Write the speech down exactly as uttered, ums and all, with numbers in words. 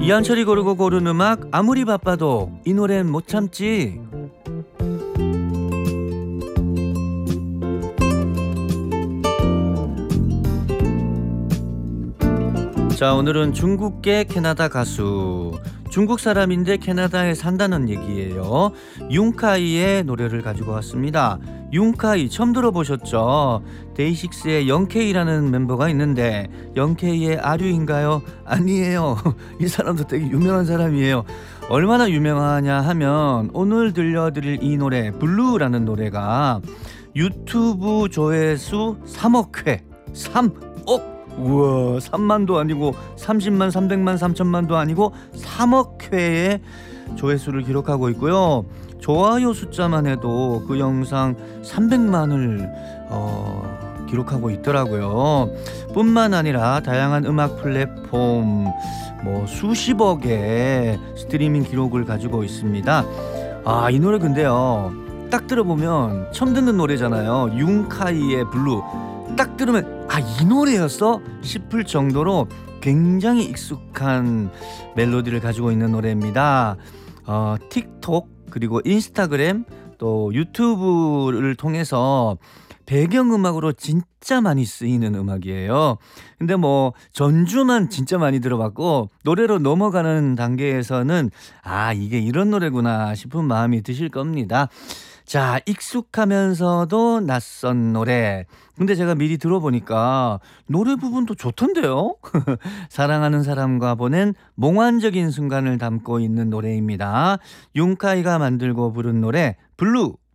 이한철이 고르고 고른 음악, 아무리 바빠도 이 노래는 못 참지. 자, 오늘은 중국계 캐나다 가수, 중국 사람인데 캐나다에 산다는 얘기예요. 융카이의 노래를 가지고 왔습니다. 융카이 처음 들어보셨죠? 데이식스의 영케이라는 멤버가 있는데 영케이의 아류인가요? 아니에요. 이 사람도 되게 유명한 사람이에요. 얼마나 유명하냐 하면 오늘 들려드릴 이 노래 블루라는 노래가 유튜브 조회수 삼억 회, 삼억! 우와, 삼만도 아니고 삼십만, 삼백만, 삼천만도 아니고 삼억 회의 조회수를 기록하고 있고요. 좋아요 숫자만 해도 그 영상 삼백만을 어, 기록하고 있더라고요. 뿐만 아니라 다양한 음악 플랫폼 뭐 수십억의 스트리밍 기록을 가지고 있습니다. 아, 이 노래 근데요, 딱 들어보면 처음 듣는 노래잖아요. 융카이의 블루. 딱 들으면 아, 이 노래였어? 싶을 정도로 굉장히 익숙한 멜로디를 가지고 있는 노래입니다. 어, 틱톡 그리고 인스타그램 또 유튜브를 통해서 배경음악으로 진짜 많이 쓰이는 음악이에요. 근데 뭐 전주만 진짜 많이 들어봤고 노래로 넘어가는 단계에서는 아, 이게 이런 노래구나 싶은 마음이 드실 겁니다. 자, 익숙하면서도 낯선 노래. 근데 제가 미리 들어보니까 노래 부분도 좋던데요? 사랑하는 사람과 보낸 몽환적인 순간을 담고 있는 노래입니다. 융카이가 만들고 부른 노래 블루.